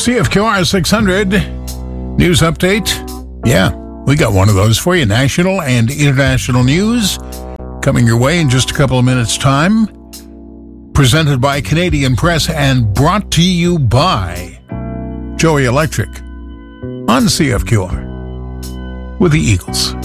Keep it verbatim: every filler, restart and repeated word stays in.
C F Q R six hundred news update. Yeah, we got one of those for you. National and international news coming your way in just a couple of minutes' time. Presented by Canadian Press and brought to you by Joey Electric on C F Q R with the Eagles.